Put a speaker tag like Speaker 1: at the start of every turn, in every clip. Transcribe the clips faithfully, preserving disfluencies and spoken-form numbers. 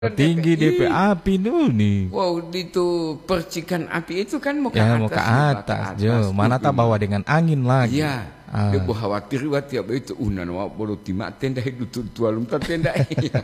Speaker 1: Tinggi D P
Speaker 2: Ih,
Speaker 1: api nu nih.
Speaker 2: wow, itu percikan api itu kan mau ke
Speaker 1: Ya
Speaker 2: atas,
Speaker 1: mau ke
Speaker 2: nih, Pak, ke
Speaker 1: atas,
Speaker 2: atas.
Speaker 1: jo. Mana tak bawa dengan angin lagi.
Speaker 2: Iya,
Speaker 1: Ah.
Speaker 2: dia bawa khawatir buat tiap itu unan wa bodo timak tenda hidup tu tualum tak tenda.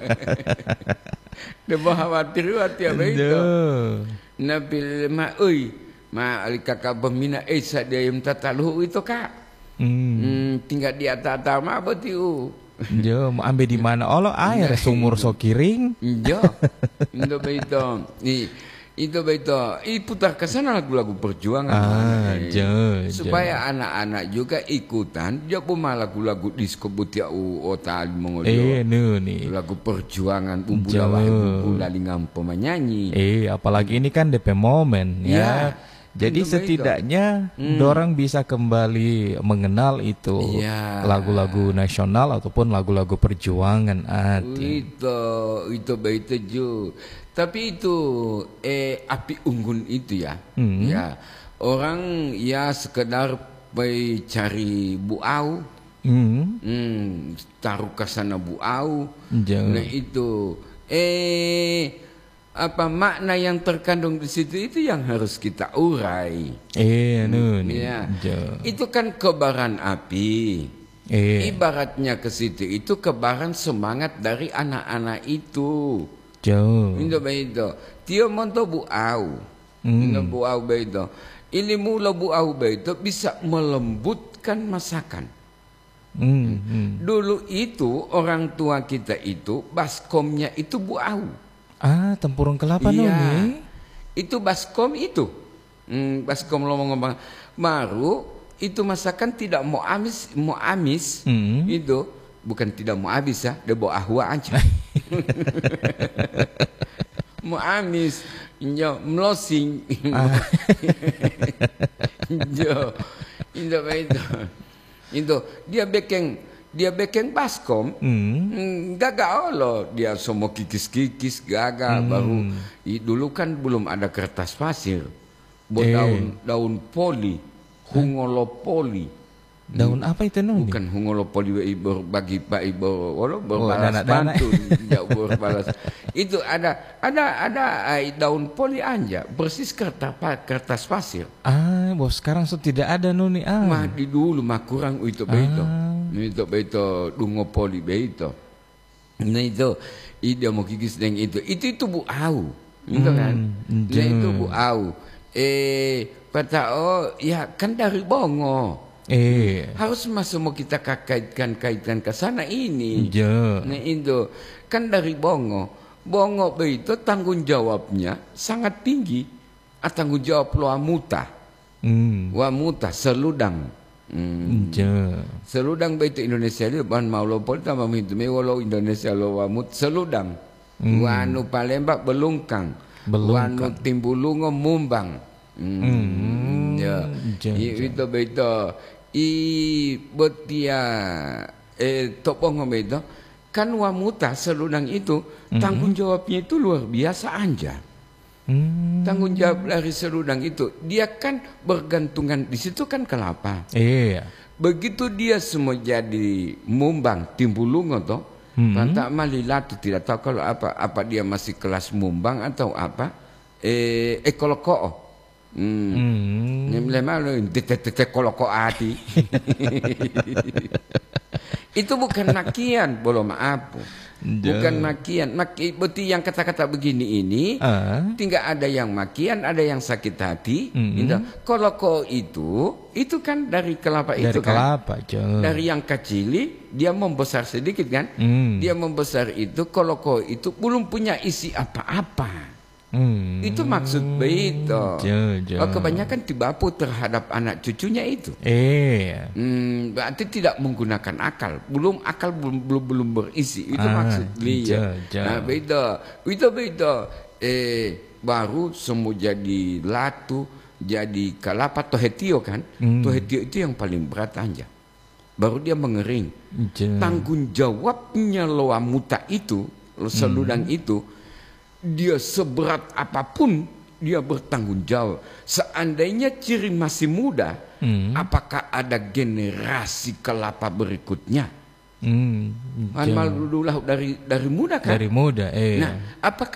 Speaker 2: Dia bawa khawatir buat tiap itu.
Speaker 1: Jo.
Speaker 2: Nabil ma oi, ma ali kakak bermina eh sa dia yang tataluh itu kak.
Speaker 1: Hmm.
Speaker 2: Hmm, tinggal di atas atas ma betiu.
Speaker 1: Jo, mau ambil di mana? Olo air sumur so kiring.
Speaker 2: Jo, itu begitu. Nih, itu begitu. I putar ke sana lagu-lagu perjuangan.
Speaker 1: Ah,
Speaker 2: eh.
Speaker 1: jo,
Speaker 2: Supaya anak-anak juga ikutan. Dia pun mah lagu-lagu disco butia u otal mongolio.
Speaker 1: Eh, nu nih.
Speaker 2: Lagu perjuangan bumbu
Speaker 1: Jo.
Speaker 2: lawah bumbu lali ngampo menyanyi.
Speaker 1: Eh, apalagi ini kan D P momen ya.
Speaker 2: Ya.
Speaker 1: Jadi
Speaker 2: Itu
Speaker 1: setidaknya
Speaker 2: Hmm.
Speaker 1: dorang bisa kembali mengenal itu
Speaker 2: Iya.
Speaker 1: lagu-lagu nasional ataupun lagu-lagu perjuangan hati.
Speaker 2: Itu, itu begitu ju. Tapi itu eh api unggun itu ya,
Speaker 1: Hmm.
Speaker 2: ya orang ya sekedar pergi cari buau,
Speaker 1: Hmm.
Speaker 2: hmm, taruh ke sana buau.
Speaker 1: Jo.
Speaker 2: Nah itu eh apa makna yang terkandung di situ itu yang harus kita urai.
Speaker 1: Eh, nu nih.
Speaker 2: Ya,
Speaker 1: Jo.
Speaker 2: itu kan kebaran api.
Speaker 1: Eh,
Speaker 2: Ibaratnya ke situ itu kebaran semangat dari anak-anak itu.
Speaker 1: jo.
Speaker 2: Indo beito. Tio monto buau.
Speaker 1: Hmm.
Speaker 2: Indo buau beito. Ini mula buau beito bisa melembutkan masakan.
Speaker 1: Hmm. Hmm.
Speaker 2: Dulu itu orang tua kita itu baskomnya itu buau.
Speaker 1: Ah, tempurung kelapa nu
Speaker 2: Iya.
Speaker 1: nih.
Speaker 2: Itu baskom itu. Hmm, baskom lo ngomong baru itu masakan tidak mau amis, mau amis.
Speaker 1: Hmm.
Speaker 2: Itu bukan tidak mau habis ya, dia bawa ahwa aja. Mau amis, nyo melosing. Jo, itu itu. Itu dia bikin dia bikin baskom.
Speaker 1: Hmm.
Speaker 2: Hmm, gagal loh dia semua kikis-kikis gagal
Speaker 1: Hmm.
Speaker 2: baru i, dulu kan belum ada kertas pasir. Buat
Speaker 1: Eh.
Speaker 2: daun daun poli, hungolopoli.
Speaker 1: Daun apa itu nu nih?
Speaker 2: Bukan hungolopoli berbagi pak ibu walau berbalas
Speaker 1: dana-dana.
Speaker 2: pantun jauh berbalas. Itu ada ada ada ai, daun poli anja persis kertas pa- kertas pasir.
Speaker 1: Ah, bos sekarang so tidak ada nu nih. Ah.
Speaker 2: Mah di dulu mah kurang itu beito. Itu beito dungo poli beito. Nah itu ide mau kikis dengan itu. Itu itu bu au. Itu kan.
Speaker 1: Hmm,
Speaker 2: Nah itu bu au. Eh kata oh ya kan dari bongo.
Speaker 1: Eh,
Speaker 2: Harus masuk mau kita kaitkan-kaitkan ke sana ini.
Speaker 1: jo.
Speaker 2: Nah itu kan dari bongo. Bongo begitu tanggung jawabnya sangat tinggi. Ah, tanggung jawab lo amuta.
Speaker 1: Hmm.
Speaker 2: Wamuta seludang. Hmm.
Speaker 1: Jo.
Speaker 2: Seludang begitu Indonesia itu ban mau lo pol tambah itu me walau Indonesia lo wamut seludang.
Speaker 1: Hmm.
Speaker 2: Wanu Palembang belungkang.
Speaker 1: Belungkang.
Speaker 2: Wanu Timbulungo mumbang. Hmm.
Speaker 1: Hmm.
Speaker 2: Ya.
Speaker 1: Jo,
Speaker 2: I, itu begitu. I betia eh topong begitu. Kan wamuta seludang itu tanggung jawabnya itu luar biasa anja.
Speaker 1: Hmm.
Speaker 2: Tanggung jawab dari seludang itu dia kan bergantungan di situ kan kelapa.
Speaker 1: Eh.
Speaker 2: Begitu dia semua jadi mumbang timbulungo toh.
Speaker 1: Hmm.
Speaker 2: Pantak malilatu tidak tahu kalau apa apa dia masih kelas mumbang atau apa. Eh ekoloko. Hmm.
Speaker 1: Hmm.
Speaker 2: Nyemle malu tete koloko ati. Itu bukan makian, bolo maaf. Bukan makian. Maki, berarti yang kata-kata begini ini
Speaker 1: Ah.
Speaker 2: tinggal ada yang makian, ada yang sakit hati.
Speaker 1: Mm-hmm.
Speaker 2: Gitu. Koloko itu, itu kan dari kelapa
Speaker 1: Dari
Speaker 2: itu kan.
Speaker 1: kelapa, jo.
Speaker 2: Dari yang kecili, dia membesar sedikit kan.
Speaker 1: Hmm.
Speaker 2: Dia membesar itu, koloko itu belum punya isi apa-apa.
Speaker 1: Hmm.
Speaker 2: Itu maksud begitu.
Speaker 1: Jo, jo.
Speaker 2: Oh, kebanyakan tibapu terhadap anak cucunya itu.
Speaker 1: Eh.
Speaker 2: Hmm, berarti tidak menggunakan akal. Belum akal belum belum, belum berisi. Itu
Speaker 1: Ah,
Speaker 2: maksud dia.
Speaker 1: ja, ja.
Speaker 2: Nah, beda. Itu beda. Eh, baru semua jadi latu, jadi kelapa tohetio kan.
Speaker 1: Hmm.
Speaker 2: Tohetio itu yang paling berat aja. Baru dia mengering.
Speaker 1: Jo.
Speaker 2: Tanggung jawabnya loa muta itu, lo seludang
Speaker 1: Hmm.
Speaker 2: itu, dia seberat apapun dia bertanggung jawab. Seandainya ciri masih muda,
Speaker 1: Hmm.
Speaker 2: apakah ada generasi kelapa berikutnya?
Speaker 1: Hmm,
Speaker 2: Han malu dulu dari dari muda kan.
Speaker 1: dari muda, eh.
Speaker 2: Nah, apakah